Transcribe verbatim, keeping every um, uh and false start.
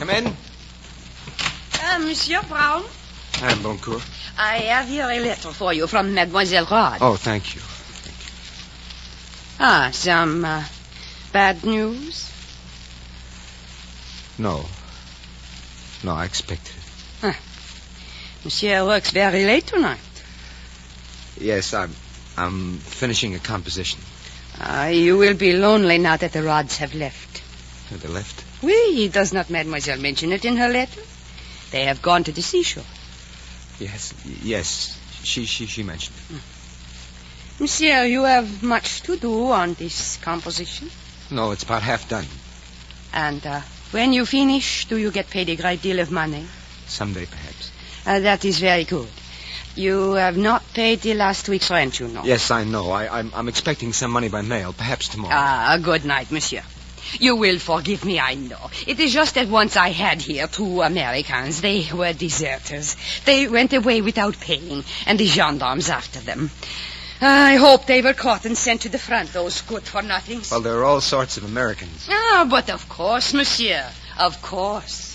in. Uh, Monsieur Brown? Madame Boncourt. I have here a letter for you from Mademoiselle Rod. Oh, thank you. Ah, some uh, bad news? No. No, I expected it. Huh. Monsieur works very late tonight. Yes, I'm, I'm finishing a composition. Ah, you will be lonely now that the Rods have left. They left? Oui, does not Mademoiselle mention it in her letter? They have gone to the seashore. Yes, yes. She, she, she mentioned it. Hmm. Monsieur, you have much to do on this composition. No, it's about half done. And uh, when you finish, do you get paid a great deal of money? Someday, perhaps. Uh, that is very good. You have not paid the last week's rent, you know. Yes, I know. I, I'm, I'm expecting some money by mail, perhaps tomorrow. Ah, good night, monsieur. You will forgive me, I know. It is just that once I had here two Americans. They were deserters. They went away without paying, and the gendarmes after them. I hope they were caught and sent to the front, those good-for-nothings. Well, there are all sorts of Americans. Ah, but of course, monsieur. Of course.